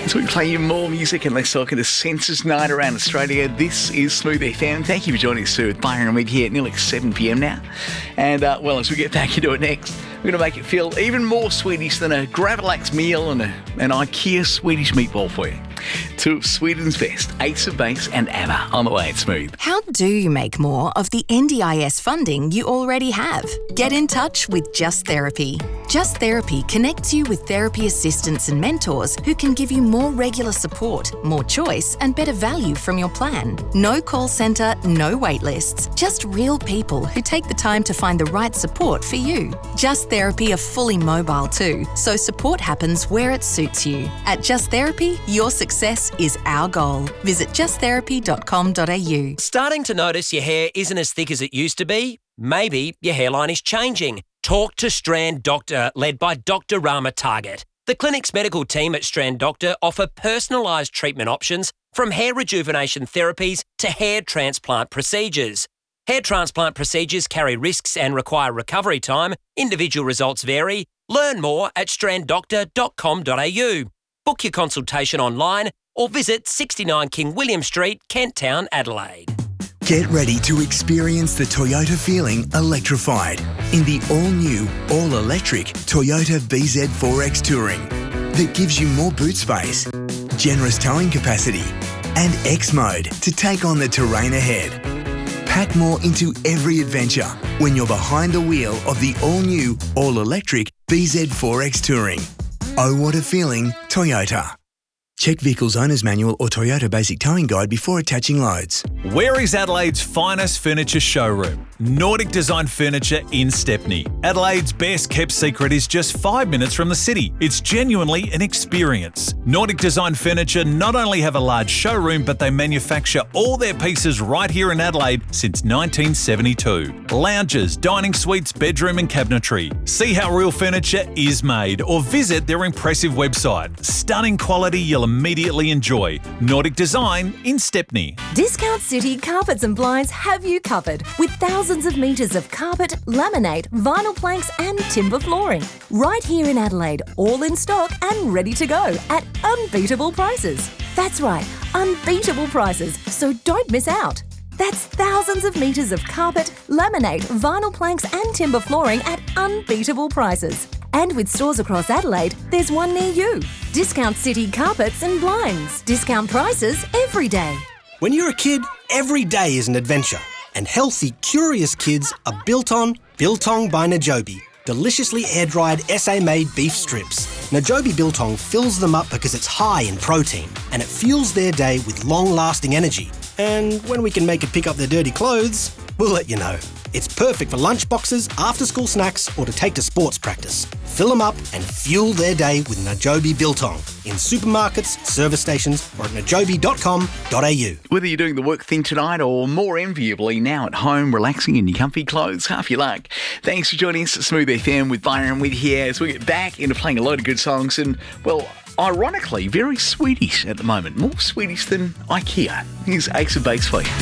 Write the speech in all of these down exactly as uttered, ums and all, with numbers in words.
So we play you more music and less talk at the Census Night around Australia. This is Smooth F M. Thank you for joining us too with Byron and Meg here at nearly seven p.m. now. And, uh, well, as we get back into it next, we're going to make it feel even more Swedish than a Gravlax meal and a, an IKEA Swedish meatball for you. Two of Sweden's best, Ace of Base and ABBA, on the way at Smooth. How do you make more of the N D I S funding you already have? Get in touch with Just Therapy. Just Therapy connects you with therapy assistants and mentors who can give you more regular support, more choice and better value from your plan. No call centre, no wait lists, just real people who take the time to find the right support for you. Just Therapy are fully mobile too, so support happens where it suits you. At Just Therapy, your success is our goal. Visit just therapy dot com dot a u. Starting to notice your hair isn't as thick as it used to be? Maybe your hairline is changing. Talk to Strand Doctor, led by Doctor Rama Target. The clinic's medical team at Strand Doctor offer personalised treatment options from hair rejuvenation therapies to hair transplant procedures. Hair transplant procedures carry risks and require recovery time. Individual results vary. Learn more at strand doctor dot com dot a u. Book your consultation online or visit sixty-nine King William Street, Kent Town, Adelaide. Get ready to experience the Toyota feeling electrified in the all-new, all-electric Toyota B Z four X Touring that gives you more boot space, generous towing capacity and X-Mode to take on the terrain ahead. Pack more into every adventure when you're behind the wheel of the all-new, all-electric B Z four X Touring. Oh, what a feeling, Toyota. Check Vehicle's Owner's Manual or Toyota Basic Towing Guide before attaching loads. Where is Adelaide's finest furniture showroom? Nordic Design Furniture in Stepney. Adelaide's best kept secret is just five minutes from the city. It's genuinely an experience. Nordic Design Furniture not only have a large showroom, but they manufacture all their pieces right here in Adelaide since nineteen seventy-two. Lounges, dining suites, bedroom and cabinetry. See how real furniture is made or visit their impressive website. Stunning quality you'll immediately enjoy. Nordic Design in Stepney. Discount City Carpets and Blinds have you covered with thousands of metres of carpet, laminate, vinyl planks and timber flooring. Right here in Adelaide, all in stock and ready to go at unbeatable prices. That's right, unbeatable prices, so don't miss out. That's thousands of metres of carpet, laminate, vinyl planks and timber flooring at unbeatable prices. And with stores across Adelaide, there's one near you. Discount City Carpets and Blinds. Discount prices every day. When you're a kid, every day is an adventure. And healthy, curious kids are built on Biltong by Najobi. Deliciously air-dried S A-made beef strips. Najobi Biltong fills them up because it's high in protein and it fuels their day with long-lasting energy. And when we can make it pick up their dirty clothes, we'll let you know. It's perfect for lunch boxes, after-school snacks or to take to sports practice. Fill them up and fuel their day with Najobi Biltong in supermarkets, service stations or at najobi dot com dot a u. Whether you're doing the work thing tonight or more enviably now at home relaxing in your comfy clothes, half your luck. Thanks for joining us at Smooth F M with Byron with here as we get back into playing a load of good songs and, well, ironically, very Swedish at the moment. More Swedish than IKEA. Here's Ace of Base for you.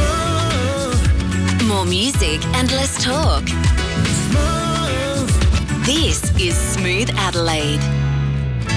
More music and less talk. This is Smooth Adelaide.